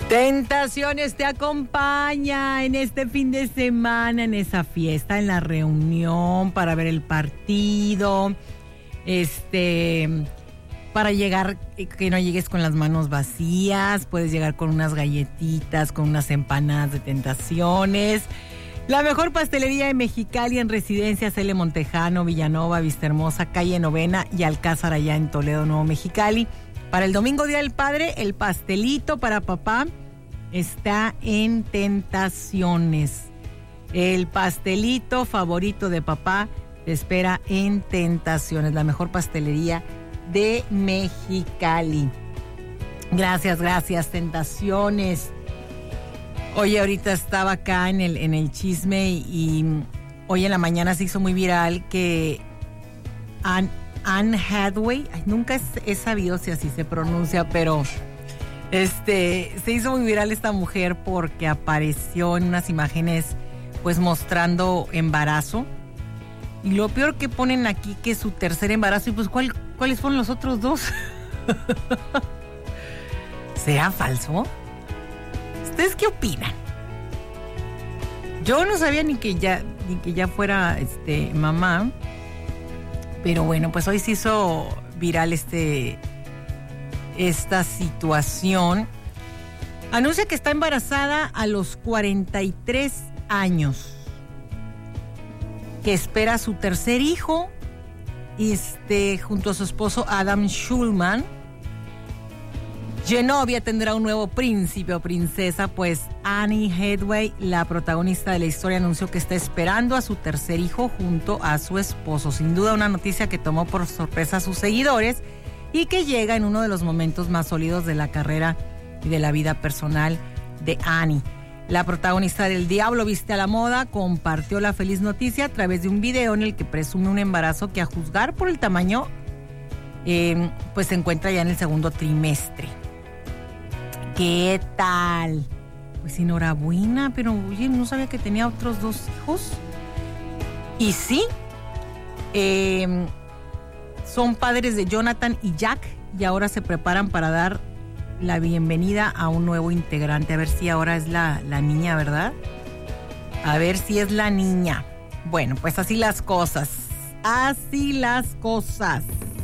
Tentaciones te acompaña en este fin de semana, en esa fiesta, en la reunión, para ver el partido, para llegar, que no llegues con las manos vacías, puedes llegar con unas galletitas, con unas empanadas de Tentaciones. La mejor pastelería de Mexicali en Residencias L. Montejano, Villanova, Vistahermosa, Calle Novena y Alcázar allá en Toledo, Nuevo Mexicali. Para el domingo Día del Padre, el pastelito para papá está en Tentaciones. El pastelito favorito de papá te espera en Tentaciones, la mejor pastelería de Mexicali. Gracias, Tentaciones. Oye, ahorita estaba acá en el chisme y hoy en la mañana se hizo muy viral que Anne Hathaway, nunca he sabido si así se pronuncia, pero se hizo muy viral esta mujer porque apareció en unas imágenes pues mostrando embarazo. Y lo peor que ponen aquí que es su tercer embarazo, y pues ¿cuáles fueron los otros dos? ¿Será falso? ¿Ustedes qué opinan? Yo no sabía ni que ya fuera mamá. Pero bueno, pues hoy se hizo viral esta situación. Anuncia que está embarazada a los 43 años. Que espera su tercer hijo. Junto a su esposo Adam Schulman. Genovia tendrá un nuevo príncipe o princesa, pues Anne Hathaway, la protagonista de la historia, anunció que está esperando a su tercer hijo junto a su esposo. Sin duda una noticia que tomó por sorpresa a sus seguidores y que llega en uno de los momentos más sólidos de la carrera y de la vida personal de Annie. La protagonista del Diablo Viste a la Moda compartió la feliz noticia a través de un video en el que presume un embarazo que, a juzgar por el tamaño, pues se encuentra ya en el segundo trimestre. ¿Qué tal? Pues enhorabuena, pero oye, no sabía que tenía otros dos hijos. Y sí, son padres de Jonathan y Jack y ahora se preparan para dar la bienvenida a un nuevo integrante. A ver si ahora es la niña, ¿verdad? A ver si es la niña. Bueno, pues así las cosas. Así las cosas.